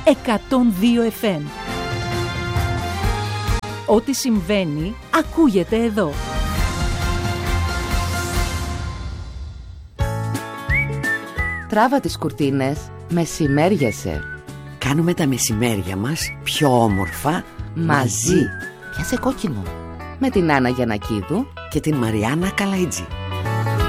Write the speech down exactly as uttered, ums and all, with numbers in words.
εκατόν δύο εφ εμ. Ό,τι συμβαίνει ακούγεται εδώ. Τράβα τις κουρτίνες, μεσημέριασε. Κάνουμε τα μεσημέρια μας πιο όμορφα Μαζί. Πιάσε κόκκινο. Με την Άννα Γιαννακίδου και την Μαριάννα Καλαϊτζή.